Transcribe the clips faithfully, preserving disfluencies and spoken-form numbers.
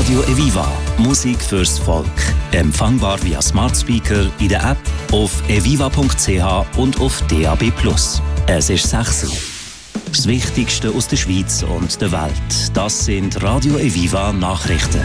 Radio Eviva. Musik fürs Volk. Empfangbar via Smart Speaker, in der App, auf eviva punkt c h und auf D A B plus. Es ist sechs Uhr. Das Wichtigste aus der Schweiz und der Welt. Das sind Radio Eviva Nachrichten.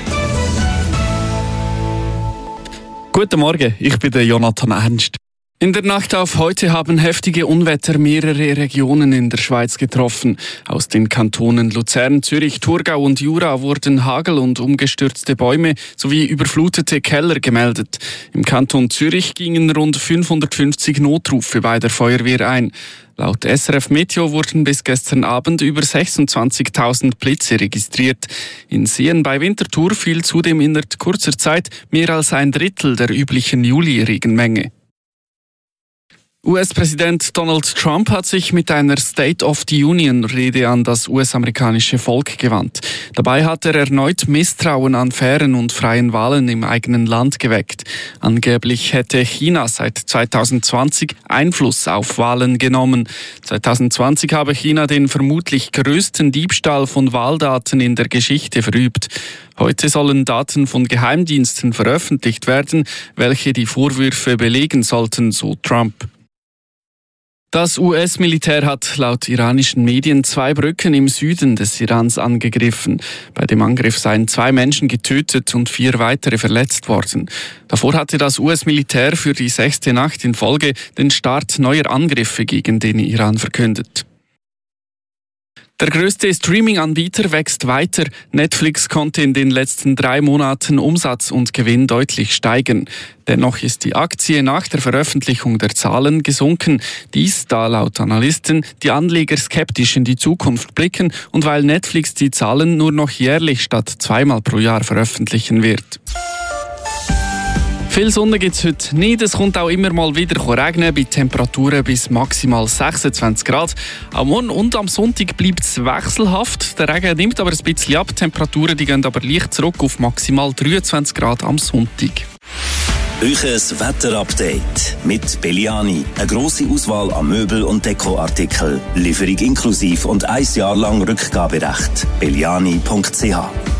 Guten Morgen, ich bin der Jonathan Ernst. In der Nacht auf heute haben heftige Unwetter mehrere Regionen in der Schweiz getroffen. Aus den Kantonen Luzern, Zürich, Thurgau und Jura wurden Hagel und umgestürzte Bäume sowie überflutete Keller gemeldet. Im Kanton Zürich gingen rund fünfhundertfünfzig Notrufe bei der Feuerwehr ein. Laut S R F Meteo wurden bis gestern Abend über sechsundzwanzigtausend Blitze registriert. In Seen bei Winterthur fiel zudem innerhalb kurzer Zeit mehr als ein Drittel der üblichen Juli-Regenmenge. U S-Präsident Donald Trump hat sich mit einer State of the Union-Rede an das U S-amerikanische Volk gewandt. Dabei hat er erneut Misstrauen an fairen und freien Wahlen im eigenen Land geweckt. Angeblich hätte China seit zweitausendzwanzig Einfluss auf Wahlen genommen. zweitausendzwanzig habe China den vermutlich größten Diebstahl von Wahldaten in der Geschichte verübt. Heute sollen Daten von Geheimdiensten veröffentlicht werden, welche die Vorwürfe belegen sollten, so Trump. Das U S-Militär hat laut iranischen Medien zwei Brücken im Süden des Irans angegriffen. Bei dem Angriff seien zwei Menschen getötet und vier weitere verletzt worden. Davor hatte das U S-Militär für die sechste Nacht in Folge den Start neuer Angriffe gegen den Iran verkündet. Der größte Streaming-Anbieter wächst weiter. Netflix konnte in den letzten drei Monaten Umsatz und Gewinn deutlich steigern. Dennoch ist die Aktie nach der Veröffentlichung der Zahlen gesunken. Dies, da laut Analysten die Anleger skeptisch in die Zukunft blicken und weil Netflix die Zahlen nur noch jährlich statt zweimal pro Jahr veröffentlichen wird. Viel Sonne gibt es heute nicht. Es kommt auch immer mal wieder regnen, bei Temperaturen bis maximal sechsundzwanzig Grad. Am Morgen und am Sonntag bleibt es wechselhaft. Der Regen nimmt aber ein bisschen ab. Die Temperaturen die gehen aber leicht zurück auf maximal dreiundzwanzig Grad am Sonntag. Euches Wetterupdate mit Belliani. Eine grosse Auswahl an Möbel- und Dekoartikeln. Lieferung inklusiv und ein Jahr lang Rückgaberecht. belliani punkt c h